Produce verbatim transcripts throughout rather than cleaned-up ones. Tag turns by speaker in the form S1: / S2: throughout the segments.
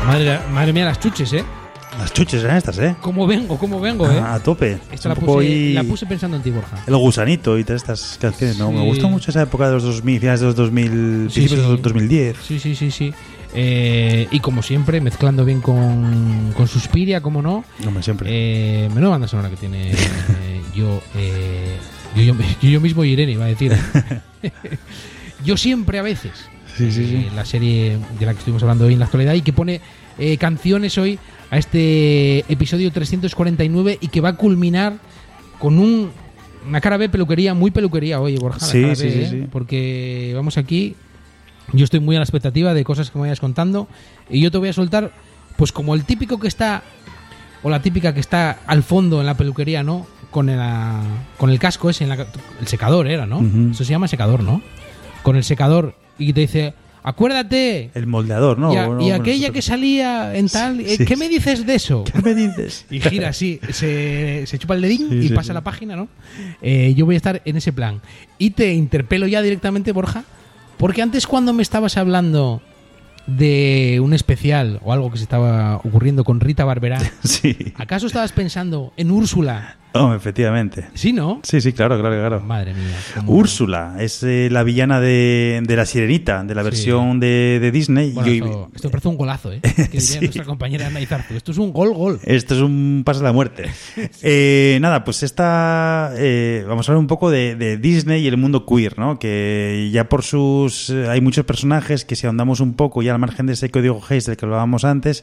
S1: Madre, madre mía, las chuches, ¿eh?
S2: Las chuches eran estas, ¿eh?
S1: ¿Cómo vengo? ¿Cómo vengo, eh?
S2: Ah, a tope.
S1: Esta la puse, y... la puse pensando en ti, Borja.
S2: El gusanito y todas estas canciones, ¿no?
S1: Sí.
S2: Me gusta mucho esa época de los dos mil, finales de los dos mil,
S1: Sí,
S2: principios
S1: sí.
S2: de los dos mil diez.
S1: Sí, sí, sí, sí. Eh, y como siempre, mezclando bien con, con Suspiria, como no.
S2: Hombre, siempre.
S1: Eh, menuda banda sonora que tiene eh, yo, eh, yo, yo, yo, yo mismo y Irene, iba a decir. Yo siempre a veces.
S2: Sí, sí, sí.
S1: Eh, la serie de la que estuvimos hablando hoy en la actualidad y que pone eh, canciones hoy a este episodio trescientos cuarenta y nueve y que va a culminar con un, una cara B peluquería, muy peluquería hoy, Borja. la
S2: Sí,
S1: cara
S2: sí,
S1: B,
S2: sí,
S1: ¿eh?
S2: sí.
S1: Porque vamos aquí, yo estoy muy a la expectativa de cosas que me vayas contando y yo te voy a soltar, pues como el típico que está, o la típica que está al fondo en la peluquería, ¿no? Con el, con el casco ese, en la, el secador era, ¿no?
S2: Uh-huh.
S1: Eso se llama secador, ¿no? Con el secador y te dice... Acuérdate.
S2: El moldeador, ¿no?
S1: Y, a,
S2: no,
S1: y
S2: bueno,
S1: aquella
S2: eso...
S1: que salía en tal.
S2: Sí, sí.
S1: ¿Qué me dices de eso?
S2: ¿Qué me dices?
S1: Y gira así, se, se chupa el dedín
S2: Sí,
S1: y
S2: sí,
S1: pasa
S2: sí.
S1: la página, ¿no? Eh, yo voy a estar en ese plan. Y te interpelo ya directamente, Borja, porque antes cuando me estabas hablando de un especial o algo que se estaba ocurriendo con Rita Barberá,
S2: Sí.
S1: ¿acaso estabas pensando en Úrsula?
S2: Oh, efectivamente.
S1: ¿Sí, no?
S2: Sí, sí, claro, claro, claro.
S1: Madre mía. cómo-
S2: Úrsula es eh, la villana de, de La Sirenita, de la
S1: Sí.
S2: versión de, de Disney.
S1: Bueno,
S2: Y-
S1: esto, esto parece un golazo, ¿eh? Que diría
S2: Sí.
S1: nuestra compañera Ana Izarzu. Esto es un gol, gol.
S2: Esto es un paso a la muerte. Eh, nada, pues esta... eh, vamos a hablar un poco de, de Disney y el mundo queer, ¿no? Que ya por sus... eh, hay muchos personajes que si ahondamos un poco, ya al margen de ese código Hays del que hablábamos antes,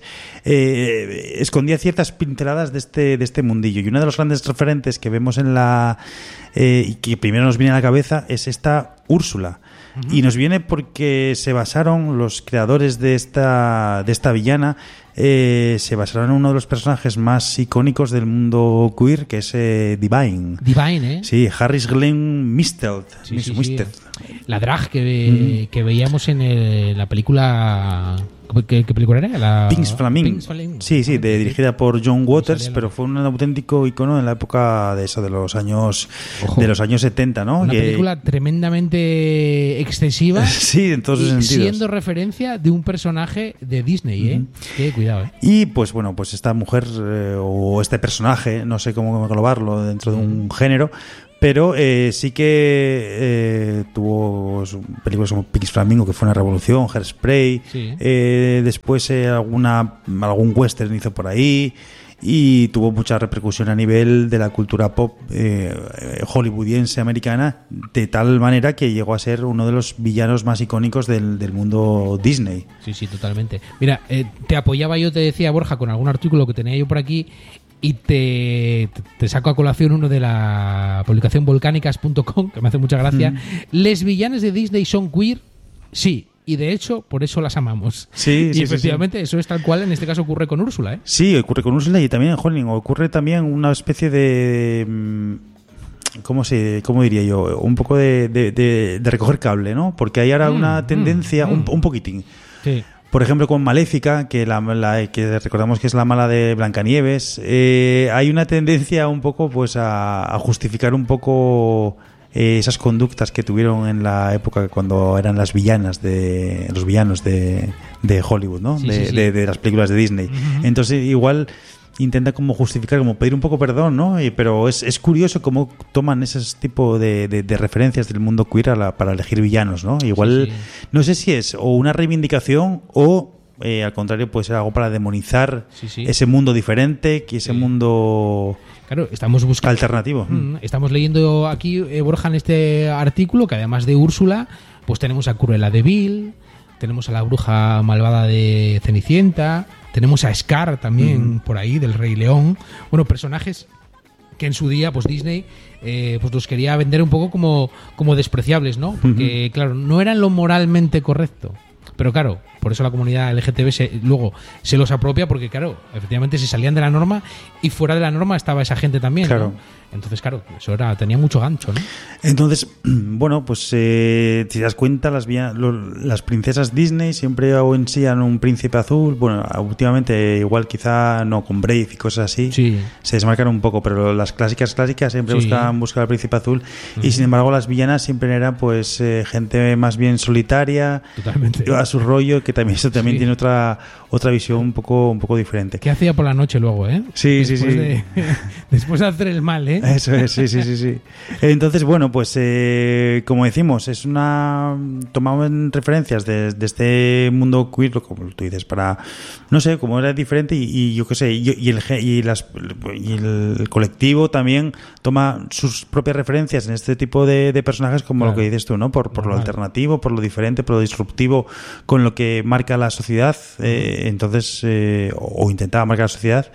S2: eh, escondía ciertas pinceladas de este, de este mundillo. Y uno de los grandes referentes que vemos en la... Eh, y que primero nos viene a la cabeza es esta Úrsula. Uh-huh. Y nos viene porque se basaron los creadores de esta, de esta villana, eh, se basaron en uno de los personajes más icónicos del mundo queer, que es eh, Divine.
S1: Divine, ¿eh?
S2: Sí, Harris Glenn Misted.
S1: Sí,
S2: Mis-
S1: sí, sí.
S2: Misted.
S1: La drag que, mm. que veíamos en el- la película... ¿Qué, qué película era? La...
S2: Pink's Flamingo.
S1: Pink's Flamingo.
S2: Sí, sí, de, dirigida por John Waters,
S1: la...
S2: pero fue un auténtico icono en la época de eso, de los años
S1: Ojo.
S2: de los años setenta, ¿no?
S1: Una
S2: que...
S1: película tremendamente excesiva.
S2: Sí, en todos los sentidos.
S1: Siendo referencia de un personaje de Disney, ¿eh? Uh-huh. Qué cuidado, ¿eh?
S2: Y pues bueno, pues esta mujer eh, o este personaje, no sé cómo englobarlo dentro de un género, pero eh, sí que eh, tuvo películas como Pink's Flamingo, que fue una revolución, Hairspray,
S1: sí.
S2: eh, después eh, alguna algún western hizo por ahí y tuvo mucha repercusión a nivel de la cultura pop eh, hollywoodiense americana, de tal manera que llegó a ser uno de los villanos más icónicos del, del mundo Disney.
S1: Sí, sí, totalmente. Mira, eh, te apoyaba yo, te decía, Borja, con algún artículo que tenía yo por aquí. Y te, te saco a colación uno de la publicación volcánicas punto com, que me hace mucha gracia. Mm. ¿Les villanes de Disney son queer? Sí, y de hecho, por eso las amamos.
S2: Sí,
S1: y
S2: sí,
S1: efectivamente,
S2: sí, sí.
S1: eso es tal cual, en este caso ocurre con Úrsula, ¿eh?
S2: Sí, ocurre con Úrsula y también en Holling. Ocurre también una especie de... ¿Cómo, se, cómo diría yo? Un poco de, de, de, de recoger cable, ¿no? Porque hay ahora mm, una tendencia, mm, un, un poquitín.
S1: Sí.
S2: Por ejemplo, con Maléfica, que la, la que recordamos que es la mala de Blancanieves, eh, hay una tendencia un poco pues a, a justificar un poco eh, esas conductas que tuvieron en la época cuando eran las villanas de los villanos de, de Hollywood, ¿no?
S1: Sí,
S2: de,
S1: sí, sí.
S2: De, de las películas de Disney. Uh-huh. Entonces, igual intenta como justificar, como pedir un poco perdón, ¿no? Y, pero es, es curioso cómo toman ese tipo de, de, de referencias del mundo queer a la, para elegir villanos, ¿no? Igual, sí, sí. No sé si es o una reivindicación o, eh, al contrario, puede ser algo para demonizar sí, sí. ese mundo diferente, que ese sí. mundo...
S1: Claro, estamos buscando...
S2: alternativo.
S1: Mm, estamos leyendo aquí, eh, Borja, en este artículo, que además de Úrsula, pues tenemos a Cruella de Vil, tenemos a la bruja malvada de Cenicienta... Tenemos a Scar también, mm. por ahí, del Rey León. Bueno, personajes que en su día, pues Disney, eh, pues los quería vender un poco como, como despreciables, ¿no? Porque, uh-huh. claro, no eran lo moralmente correcto. Pero claro, por eso la comunidad L G T B se, luego se los apropia, porque claro, efectivamente se salían de la norma y fuera de la norma estaba esa gente también,
S2: claro.
S1: ¿no? Entonces, claro, eso era, tenía mucho gancho, ¿no?
S2: Entonces, bueno, pues eh, si te das cuenta, las, lo, las princesas Disney siempre o enseñan un príncipe azul. Bueno, últimamente igual quizá no con Brave y cosas así,
S1: sí.
S2: se desmarcan un poco, pero las clásicas clásicas siempre sí. buscan buscar al príncipe azul. Uh-huh. Y sin embargo las villanas siempre eran pues eh, gente más bien solitaria,
S1: totalmente
S2: a su rollo, que que también eso también
S1: Sí.
S2: tiene otra otra visión un poco un poco diferente.
S1: ¿Qué hacía por la noche luego, eh?
S2: Sí,
S1: después
S2: sí, sí.
S1: De, después de hacer el mal, ¿eh?
S2: Eso es, sí, sí, sí, sí. Entonces, bueno, pues eh, como decimos, es una... Tomamos en referencias de, de este mundo queer, como tú dices, para... No sé, como era diferente y, y yo qué sé, y, y, el, y, las, y el colectivo también toma sus propias referencias en este tipo de, de personajes, como
S1: Claro.
S2: lo que dices tú, ¿no? Por, por lo
S1: Normal.
S2: alternativo, por lo diferente, por lo disruptivo, con lo que marca la sociedad, eh, entonces, eh, o, o intentaba marcar la sociedad.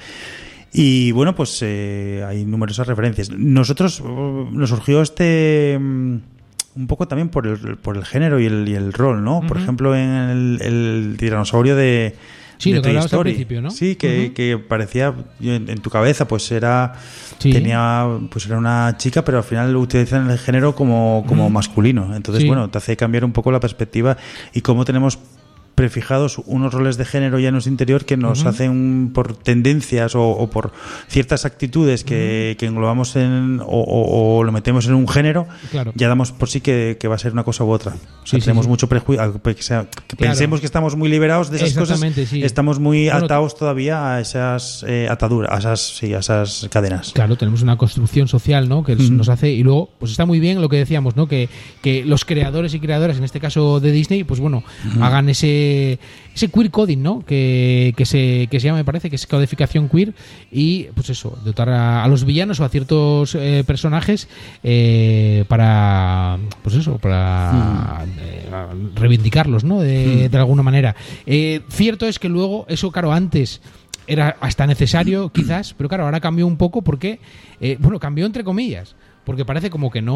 S2: Y bueno, pues eh, hay numerosas referencias. Nosotros uh, nos surgió este um, un poco también por el, por el género y el, y el rol, ¿no? Por
S1: Ujú.
S2: ejemplo, en el, el tiranosaurio de,
S1: Sí,
S2: de
S1: lo que
S2: Toy
S1: hablabas al
S2: Story.
S1: principio, ¿no?
S2: Sí, que,
S1: Ujú.
S2: que parecía en, en tu cabeza, pues era
S1: Sí.
S2: tenía, pues era una chica, pero al final utilizan el género como, como
S1: Ujú.
S2: masculino. Entonces,
S1: Sí.
S2: bueno, te hace cambiar un poco la perspectiva y cómo tenemos prefijados unos roles de género ya en nuestro interior que nos
S1: Ujú.
S2: hacen por tendencias o, o por ciertas actitudes que, que englobamos en o, o- o lo metemos en un género,
S1: Claro.
S2: ya damos por sí que, que va a ser una cosa u otra. O sea,
S1: Sí, sí,
S2: tenemos
S1: sí.
S2: mucho prejuicio, que, sea- que
S1: Claro.
S2: pensemos que estamos muy liberados de esas cosas,
S1: Exactamente, sí.
S2: estamos muy
S1: Bueno,
S2: atados todavía a esas eh, ataduras, a esas, sí, a esas cadenas.
S1: Claro, tenemos una construcción social, ¿no? Que
S2: Ujú.
S1: nos hace y luego pues está muy bien lo que decíamos, ¿no? Que, que los creadores y creadoras, en este caso de Disney, pues bueno, hagan ese ese queer coding, ¿no? Que, que se que se llama, me parece, que es codificación queer y pues eso, dotar a, a los villanos o a ciertos eh, personajes eh, para pues eso, para eh, reivindicarlos, ¿no? De, de alguna manera. Eh, cierto es que luego eso, claro, antes era hasta necesario, quizás, pero claro, ahora cambió un poco porque, eh, bueno, cambió entre comillas, porque parece como que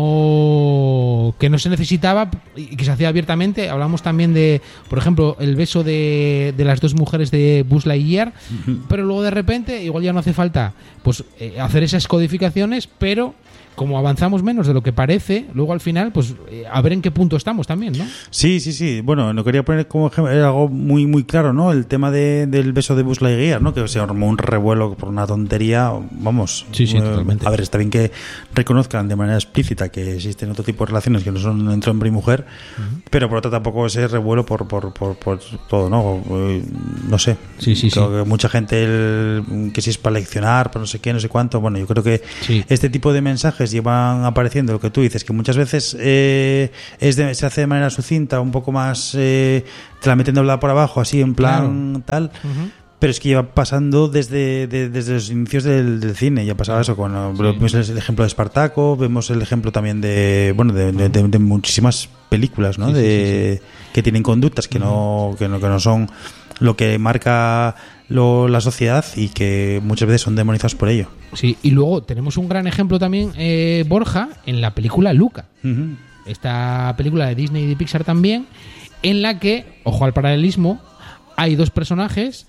S1: no que no se necesitaba y que se hacía abiertamente. Hablamos también de, por ejemplo, el beso de, de las dos mujeres de Buzz Lightyear, pero luego de repente igual ya no hace falta pues eh, hacer esas codificaciones, pero como avanzamos menos de lo que parece, luego al final, pues eh, a ver en qué punto estamos también, ¿no?
S2: Sí, sí, sí. Bueno, no quería poner como ejemplo, era algo muy muy claro, ¿no? El tema de, del beso de Buzz Lightyear, ¿no? Que se armó un revuelo por una tontería, vamos.
S1: Sí, sí,
S2: eh,
S1: totalmente.
S2: A ver, está bien que reconozcan de manera explícita que existen otro tipo de relaciones que no son entre hombre y mujer, pero por otro tampoco ese revuelo por, por, por, por todo, ¿no? Eh, No sé.
S1: Sí, sí,
S2: Creo
S1: sí.
S2: que mucha gente, el- que si es para leccionar, para no sé qué, no sé cuánto. Bueno, yo creo que
S1: Sí.
S2: este tipo de mensajes llevan apareciendo, lo que tú dices, que muchas veces eh, es de- se hace de manera sucinta, un poco más, eh, te la meten doblada por abajo, así en plan tal,
S1: Ujú.
S2: pero es que lleva pasando desde, de- desde los inicios del, del cine, ya pasaba eso, con
S1: Sí.
S2: vemos el ejemplo de Espartaco, vemos el ejemplo también de, bueno, de, de- de- de muchísimas películas, ¿no?
S1: Sí, sí,
S2: de,
S1: sí,
S2: que tienen conductas que no, que no, que no son lo que marca lo- la sociedad y que muchas veces son demonizados por ello.
S1: Sí, y luego tenemos un gran ejemplo también, eh, Borja, en la película Luca.
S2: Ujú.
S1: Esta película de Disney y de Pixar también, en la que, ojo al paralelismo, hay dos personajes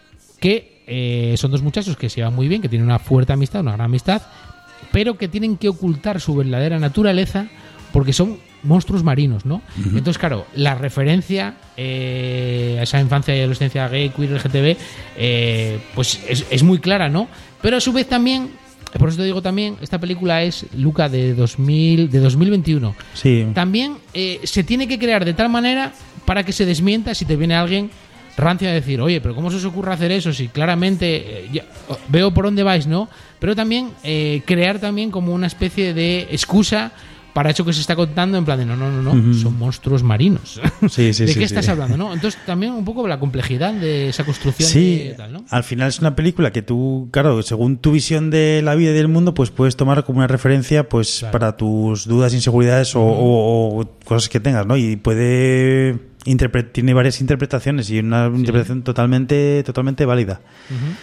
S1: que eh, son dos muchachos que se llevan muy bien, que tienen una fuerte amistad, una gran amistad, pero que tienen que ocultar su verdadera naturaleza porque son monstruos marinos, ¿no? Entonces, claro, la referencia eh, a esa infancia y adolescencia gay, queer, L G T B, eh, pues es, es muy clara, ¿no? Pero a su vez también, por eso te digo también, esta película es Luca de dos mil, de dos mil veintiuno.
S2: Sí.
S1: También eh, se tiene que crear de tal manera para que se desmienta si te viene alguien rancio a decir, oye, pero ¿cómo se os ocurre hacer eso? Si claramente eh, ya, oh, veo por dónde vais, ¿no? Pero también eh, crear también como una especie de excusa para eso que se está contando en plan de no, no, no, no,
S2: Ujú.
S1: son monstruos marinos.
S2: Sí, sí,
S1: ¿De
S2: sí,
S1: qué
S2: sí.
S1: estás hablando, no? Entonces también un poco la complejidad de esa construcción
S2: Sí,
S1: de tal, ¿no?
S2: al final es una película que tú, claro, según tu visión de la vida y del mundo, pues puedes tomar como una referencia, pues
S1: Claro.
S2: para tus dudas, inseguridades o, o- o cosas que tengas, ¿no? Y puede interpre- tiene varias interpretaciones y una interpretación totalmente, totalmente válida.
S1: Ujú.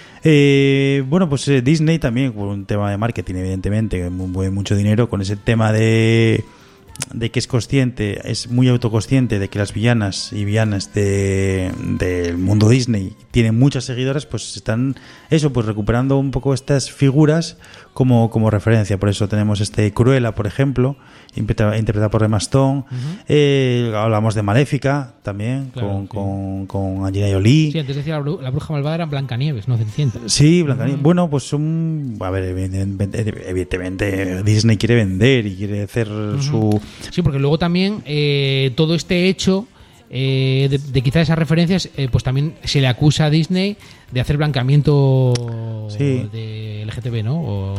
S2: Eh, bueno, pues eh, Disney también, por un tema de marketing, evidentemente, que mueve mucho dinero con ese tema de de que es consciente, es muy autoconsciente de que las villanas y villanas de, del mundo Disney tienen muchas seguidoras, pues están eso, pues recuperando un poco estas figuras como, como referencia. Por eso tenemos este Cruella, por ejemplo, interpretada interpretada por Emma Stone.
S1: Ujú.
S2: Eh, hablamos de Maléfica también,
S1: Claro,
S2: con,
S1: sí.
S2: con, con Angelina Jolie.
S1: Sí, antes decía la, bru- la bruja malvada era Blancanieves, no Cenicienta.
S2: Sí, Blancanieves. Bueno, pues son... A ver, evidentemente, evidentemente Disney quiere vender y quiere hacer su...
S1: Sí, porque luego también eh, todo este hecho eh, de, de quizá esas referencias, eh, pues también se le acusa a Disney de hacer blanqueamiento
S2: sí.
S1: de L G T B, ¿no? O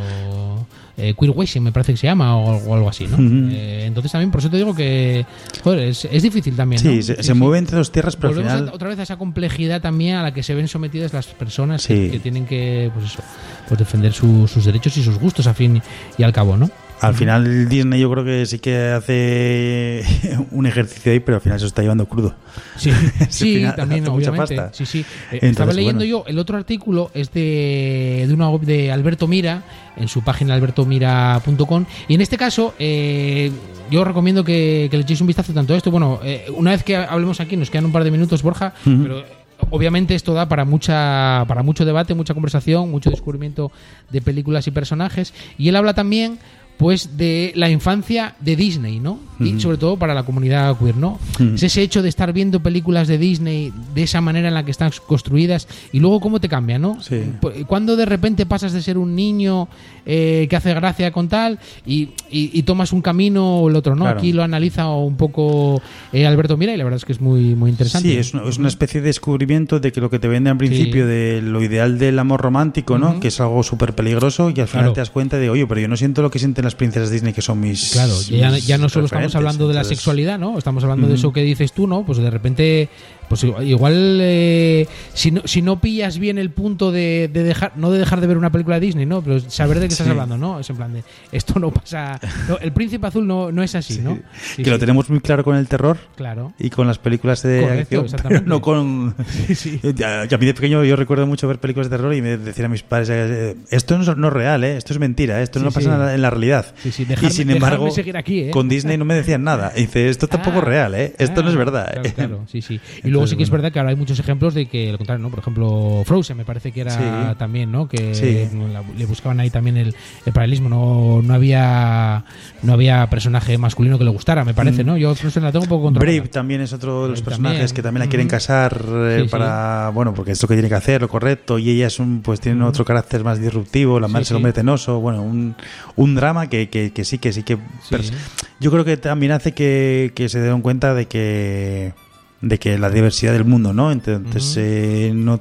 S1: eh, queerwashing, me parece que se llama, o, o algo así, ¿no? Uh-huh. Eh, entonces también, por eso te digo que joder, es, es difícil también,
S2: sí,
S1: ¿no?
S2: se,
S1: sí,
S2: se
S1: sí.
S2: mueve entre dos tierras, pero
S1: volvemos
S2: al final...
S1: a, otra vez a esa complejidad también a la que se ven sometidas las personas
S2: sí.
S1: que, que tienen que, pues eso, pues defender su, sus derechos y sus gustos a fin y al cabo, ¿no?
S2: Al final Disney yo creo que sí que hace un ejercicio ahí, pero al final se está llevando crudo.
S1: Sí, sí,
S2: final,
S1: también
S2: mucha
S1: obviamente.
S2: pasta.
S1: Sí, sí. Eh,
S2: Entonces,
S1: estaba leyendo
S2: bueno.
S1: yo el otro artículo es de de una de Alberto Mira en su página alberto mira punto com y en este caso eh, yo os recomiendo que, que le echéis un vistazo tanto a esto. Bueno, eh, una vez que hablemos aquí nos quedan un par de minutos, Borja, uh-huh. pero obviamente esto da para mucha para mucho debate, mucha conversación, mucho descubrimiento de películas y personajes, y él habla también pues de la infancia de Disney, ¿no? Y mm. sobre todo para la comunidad queer, ¿no? Mm. Es ese hecho de estar viendo películas de Disney de esa manera en la que están construidas y luego cómo te cambia, ¿no?
S2: Sí.
S1: Cuando de repente pasas de ser un niño eh, que hace gracia con tal y, y, y tomas un camino o el otro, ¿no? Claro. Aquí lo analiza un poco eh, Alberto Mira y la verdad es que es muy, muy interesante.
S2: Sí, es una, es una especie de descubrimiento de que lo que te vende al principio sí. de lo ideal del amor romántico, ¿no? Uh-huh. Que es algo súper peligroso y al final claro. te das cuenta de, oye, pero yo no siento lo que sienten las princesas Disney que son mis...
S1: Claro, ya,
S2: mis
S1: ya no solo estamos hablando de la
S2: entonces...
S1: sexualidad, ¿no? Estamos hablando uh-huh. de eso que dices tú, ¿no? Pues de repente, pues igual eh, si, no, si no pillas bien el punto de, de dejar, no de dejar de ver una película de Disney, ¿no? Pero saber de qué estás sí. hablando, ¿no? Es en plan de, esto no pasa... No, el Príncipe Azul no, no es así,
S2: sí.
S1: ¿no? Sí,
S2: que
S1: sí.
S2: lo tenemos muy claro con el terror
S1: claro.
S2: y con las películas de
S1: Correcto,
S2: acción, pero no con... Sí, sí. Ya, a mí de pequeño yo recuerdo mucho ver películas de terror y me decían a mis padres, eh, esto no es, no es real, ¿eh? Esto es mentira, esto sí, no pasa sí. nada en la realidad.
S1: Sí, sí. Dejarme,
S2: y sin embargo,
S1: seguir aquí, ¿eh?
S2: con Disney no me decían nada. Y dice, esto tampoco ah, es real, ¿eh? Esto ah, no es verdad.
S1: Claro, claro, sí, sí. Y Entonces, luego sí que bueno. es verdad que ahora hay muchos ejemplos de que, al contrario, ¿no? Por ejemplo, Frozen me parece que era sí. también, ¿no? Que sí. la, le buscaban ahí también el, el paralelismo. No, no había no había personaje masculino que le gustara, me parece, mm. ¿no? Yo Frozen la tengo un poco controlada.
S2: Brave también es otro de los
S1: Brave
S2: personajes
S1: también.
S2: que también la quieren casar eh, sí, para, sí. bueno, porque es lo que tiene que hacer, lo correcto, y ella es un, pues tiene mm. otro carácter más disruptivo, la madre sí, se lo mete en oso, bueno, un, un drama que, que, que sí, que sí que... Sí. Pers- yo creo que también hace que, que se den cuenta de que de que la diversidad del mundo, ¿no? Entonces, uh-huh. eh, no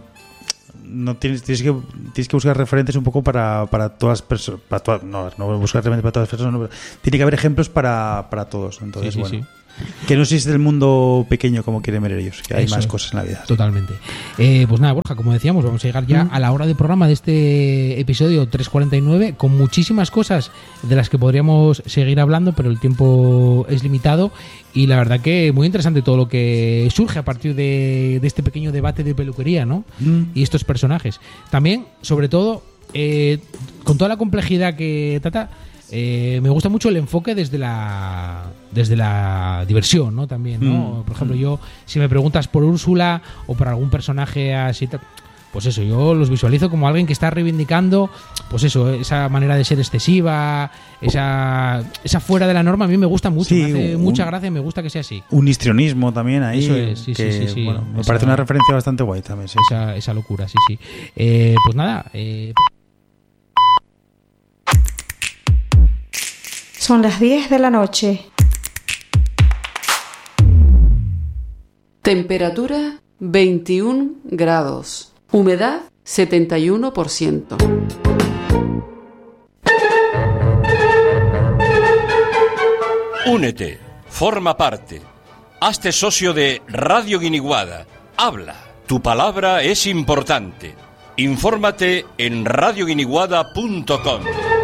S2: no tienes tienes que tienes que buscar referentes un poco para, para todas las personas, para todas, no, no buscar referentes para todas las personas, no, tiene que haber ejemplos para, para todos. Entonces, sí, sí, bueno. Sí. Que no existe el mundo pequeño como quieren ver ellos, que hay Eso más es. cosas en la vida.
S1: Totalmente. Eh, pues nada, Borja, como decíamos, vamos a llegar ya mm. a la hora de programa de este episodio trescientos cuarenta y nueve, con muchísimas cosas de las que podríamos seguir hablando, pero el tiempo es limitado y la verdad que muy interesante todo lo que surge a partir de, de este pequeño debate de peluquería, ¿no? Mm. Y estos personajes. También, sobre todo, eh, con toda la complejidad que trata... Eh, me gusta mucho el enfoque desde la desde la diversión, ¿no? También, ¿no? Mm. Por ejemplo, yo, si me preguntas por Úrsula o por algún personaje así, pues eso, yo los visualizo como alguien que está reivindicando, pues eso, esa manera de ser excesiva, esa esa fuera de la norma. A mí me gusta mucho, sí, me hace un, mucha gracia, me gusta que sea así.
S2: Un histrionismo también ahí.
S1: Eso es, sí,
S2: que,
S1: sí, sí, sí.
S2: Bueno, me
S1: esa,
S2: parece una referencia bastante guay también, sí.
S1: Esa, esa locura, sí, sí. Eh, pues nada, eh...
S3: Son las diez de la noche.
S4: Temperatura veintiún grados. Humedad setenta y uno por ciento.
S5: Únete, forma parte. Hazte socio de Radio Guiniguada. Habla, tu palabra es importante. Infórmate en radio guiniguada punto com.